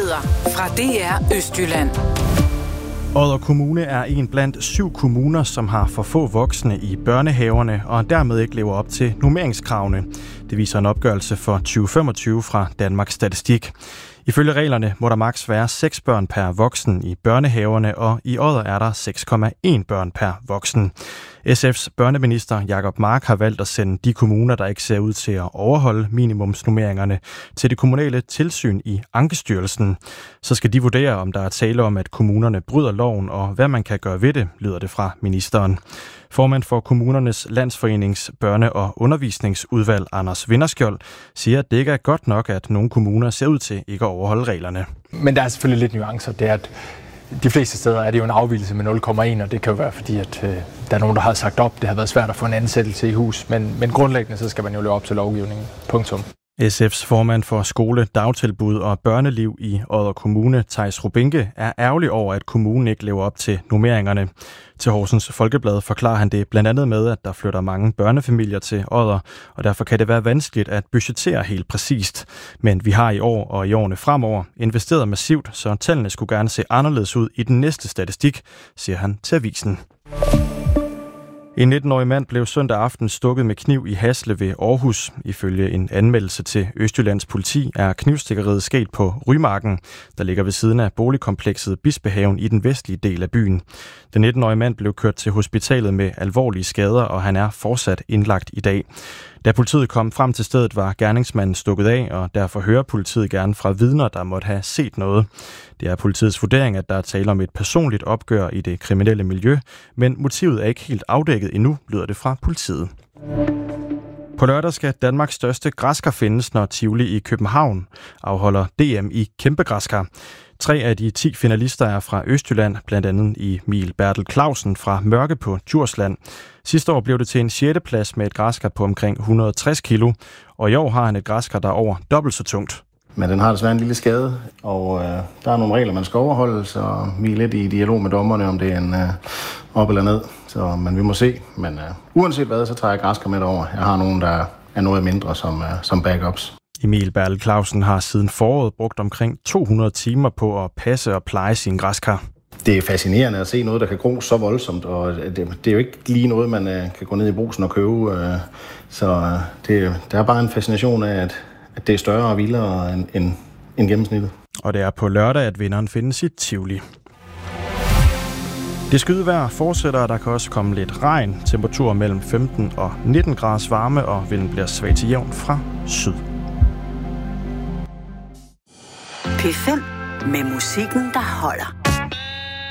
Nyheder fra DR Østjylland. Odder Kommune er en blandt 7 kommuner, som har for få voksne i børnehaverne og dermed ikke lever op til normeringskravene. Det viser en opgørelse for 2025 fra Danmarks Statistik. Ifølge reglerne må der maks være 6 børn per voksen i børnehaverne, og i Odder er der 6,1 børn per voksen. SF's børneminister Jacob Mark har valgt at sende de kommuner, der ikke ser ud til at overholde minimumsnormeringerne, til det kommunale tilsyn i Ankestyrelsen. Så skal de vurdere, om der er tale om, at kommunerne bryder loven, og hvad man kan gøre ved det, lyder det fra ministeren. Formand for Kommunernes Landsforenings børne- og undervisningsudvalg, Anders Vinderskjold, siger, at det ikke er godt nok, at nogle kommuner ser ud til ikke at overholde reglerne. Men der er selvfølgelig lidt nuancer. Det er, at de fleste steder er det jo en afvigelse med 0,1, og det kan jo være fordi, at der er nogen, der har sagt op. Det har været svært at få en ansættelse i hus, men grundlæggende så skal man jo leve op til lovgivningen. Punktum. SF's formand for skole, dagtilbud og børneliv i Odder Kommune, Theis Rubinke, er ærgerlig over, at kommunen ikke lever op til normeringerne. Til Horsens Folkeblad forklarer han det blandt andet med, at der flytter mange børnefamilier til Odder, og derfor kan det være vanskeligt at budgettere helt præcist. Men vi har i år og i årene fremover investeret massivt, så tallene skulle gerne se anderledes ud i den næste statistik, siger han til avisen. En 19-årig mand blev søndag aften stukket med kniv i Hasle ved Aarhus. Ifølge en anmeldelse til Østjyllands politi er knivstikkeriet sket på Rymarken, der ligger ved siden af boligkomplekset Bispehaven i den vestlige del af byen. Den 19-årige mand blev kørt til hospitalet med alvorlige skader, og han er fortsat indlagt i dag. Da politiet kom frem til stedet, var gerningsmanden stukket af, og derfor hører politiet gerne fra vidner, der måtte have set noget. Det er politiets vurdering, at der er tale om et personligt opgør i det kriminelle miljø, men motivet er ikke helt afdækket endnu, lyder det fra politiet. På lørdag skal Danmarks største græskar findes, når Tivoli i København afholder DM i kæmpegræskar. 3 af de 10 finalister er fra Østjylland, blandt andet Emil Bertel Clausen fra Mørke på Djursland. Sidste år blev det til en 6. plads med et græskar på omkring 160 kilo, og i år har han et græskar, der er over dobbelt så tungt. Men den har desværre en lille skade, og der er nogle regler, man skal overholde, så vi er lidt i dialog med dommerne, om det er en op eller ned. Men vi må se. Men uanset hvad, så tager jeg græskar med over. Jeg har nogen, der er noget mindre som backups. Emil Bertel Clausen har siden foråret brugt omkring 200 timer på at passe og pleje sin græskar. Det er fascinerende at se noget, der kan gro så voldsomt, og det er jo ikke lige noget, man kan gå ned i brugsen og købe. Så der er bare en fascination af, at det er større og vildere end gennemsnittet. Og det er på lørdag, at vinderen findes i Tivoli. Det skydevejr fortsætter, og der kan også komme lidt regn. Temperaturer mellem 15 og 19 graders varme, og vinden bliver svag til jævn fra syd. P5 med musikken, der holder.